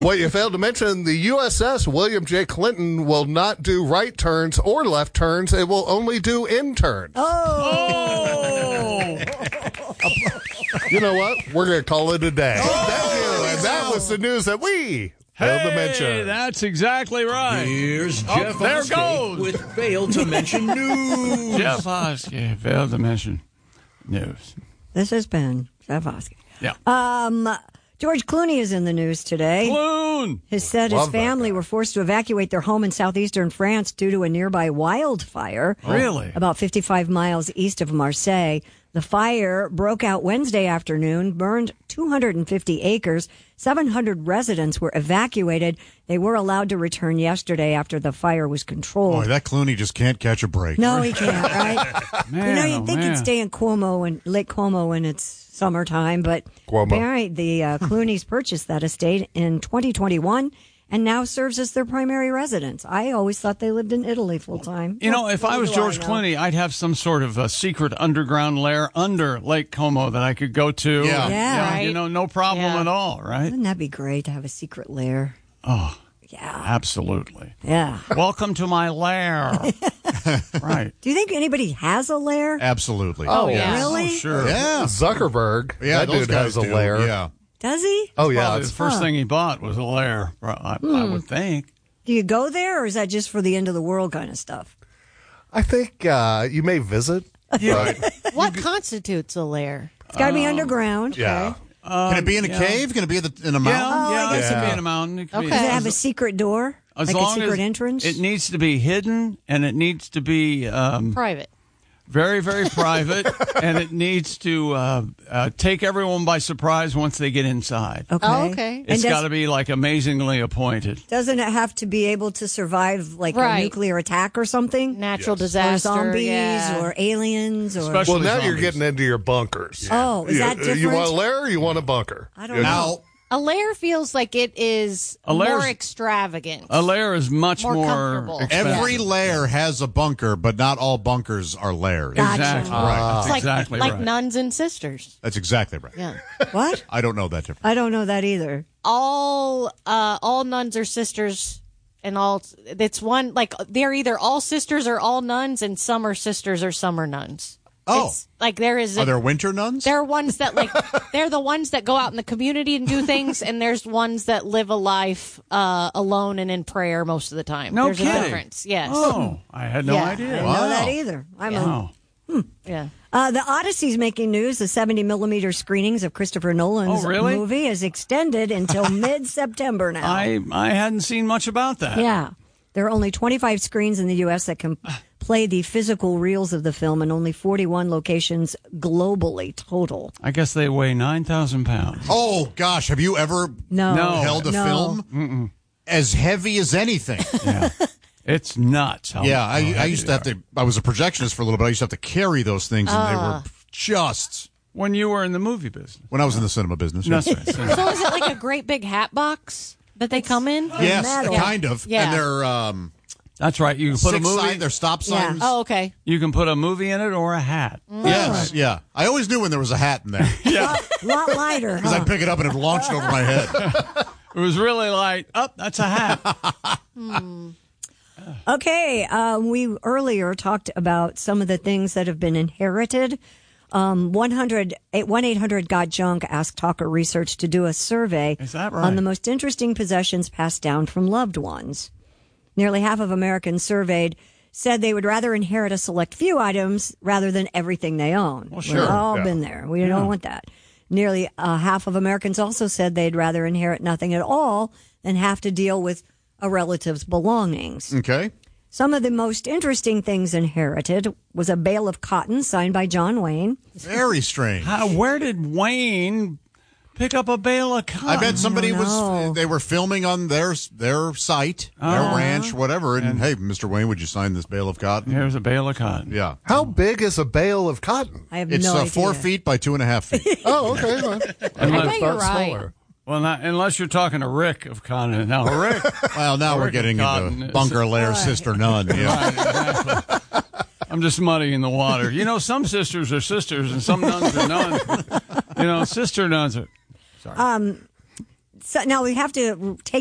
What you failed to mention, the USS William J. Clinton will not do right turns or left turns. It will only do in turns. Oh! You know what? We're going to call it a day. Thank you. And that was the news that we failed to mention. That's exactly right. Here's Jeff there Oskey goes. with Failed to Mention News. Jeff Oskey, failed to mention news. This has been Jeff Oskey. Yeah. George Clooney is in the news today. Balloon. His family were forced to evacuate their home in southeastern France due to a nearby wildfire. Really? About 55 miles east of Marseille. The fire broke out Wednesday afternoon, burned 250 acres. 700 residents were evacuated. They were allowed to return yesterday after the fire was controlled. Boy, that Clooney just can't catch a break. No, he can't, right? Man, you'd think he'd stay in Lake Como when it's summertime, but apparently the Clooney's purchased that estate in 2021 and now serves as their primary residence. I always thought they lived in Italy full time. You know, if I was George Clooney, I'd have some sort of a secret underground lair under Lake Como that I could go to. Yeah, right. You know, no problem at all, right? Wouldn't that be great to have a secret lair? Oh, yeah. Absolutely. Yeah. Welcome to my lair. Right. Do you think anybody has a lair? Absolutely. Oh, yeah. Really? Oh, sure. Yeah. Zuckerberg. Yeah, that those dude guys has a do. lair. Yeah. Does he? Oh, yeah. Probably the first thing he bought was a lair, I would think. Do you go there, or is that just for the end of the world kind of stuff? I think you may visit. Yeah. What constitutes a lair? It's got to be underground. Yeah. Can it be in a cave? Can it be in a mountain? Yeah, it could yeah. be in a mountain. It could be- Does it have a secret door? As Like a long secret as entrance? It needs to be hidden, and it needs to be Private. very, very private, and it needs to take everyone by surprise once they get inside. Okay. Oh, okay. It's got to be like amazingly appointed. Doesn't it have to be able to survive like a Right. nuclear attack or something? Natural Or disaster. zombies yeah. or aliens or Especially Well, now you're zombies. getting into your bunkers. Oh, is that You different? want a lair or you want a bunker? I don't know. Now, A lair feels like it is A lair's- more extravagant. A lair is much More more comfortable. expensive. every lair has a bunker, but not all bunkers are lairs. Gotcha. Exactly Right. right. It's That's exactly like right. nuns and sisters. That's exactly right. Yeah. What? I don't know that difference. I don't know that either. All nuns are sisters, and it's one like they're either all sisters or all nuns, and some are sisters or some are nuns. Oh. It's like there is. Are there winter nuns? There are ones that they're the ones that go out in the community and do things, and there's ones that live a life alone and in prayer most of the time. No There's kidding. a difference. Yes. Oh, I had no Yeah. I idea. didn't Wow. know that either. Wow. Yeah. The Odyssey's making news. The 70-millimeter screenings of Christopher Nolan's Oh, really? movie is extended until mid-September now. I hadn't seen much about that. Yeah. There are only 25 screens in the U.S. that can play the physical reels of the film and only 41 locations globally total. I guess they weigh 9,000 pounds. Oh, gosh. Have you ever No. No. held a No. film as heavy as anything? Yeah. It's nuts. Yeah, I used to have to. I was a projectionist for a little bit. I used to have to carry those things, and they were just When you were in the movie business. when I was in the cinema business. That's Yes, right. So is it like a great big hat box that they come in? yes, metal. kind of. Yeah. And they're That's right. You can put a six movie. sign, they're stop signs. Oh, okay. You can put a movie in it or a hat. Yes, yeah. I always knew when there was a hat in there A lot lighter, because huh? I'd pick it up and it launched over my head. It was really like, oh, that's a hat. Okay, we earlier talked about some of the things that have been inherited. 1-800-GOT-JUNK asked Talker Research to do a survey Is that right? on the most interesting possessions passed down from loved ones. Nearly half of Americans surveyed said they would rather inherit a select few items rather than everything they own. Well, sure. We've all Yeah. been there. We don't want that. Nearly half of Americans also said they'd rather inherit nothing at all than have to deal with a relative's belongings. Okay. Some of the most interesting things inherited was a bale of cotton signed by John Wayne. Very strange. Where did Wayne pick up a bale of cotton? I bet somebody know. was. They were filming on their site, their ranch, whatever. And hey, Mr. Wayne, would you sign this bale of cotton? Here's a bale of cotton. Yeah. How big is a bale of cotton? I have It's no idea. 4 feet by 2.5 feet. Oh, okay. Well, I bet you're start right. smaller. Well, not, unless you're talking to Rick of Cotton. Now, Rick. Well, now we're getting Cotton into is- Bunker Lair Sister Nun. Yeah. Right, exactly. I'm just muddying the water. You know, some sisters are sisters and some nuns are nuns. You know, sister nuns are. Sorry. So now we have to take